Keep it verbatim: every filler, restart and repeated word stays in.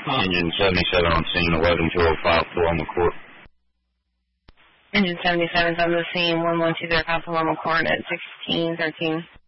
Engine seventy-seven on scene, eleven two oh five four on the court. Engine seventy-seven is on the scene, one one two zero five four on the court at sixteen thirteen.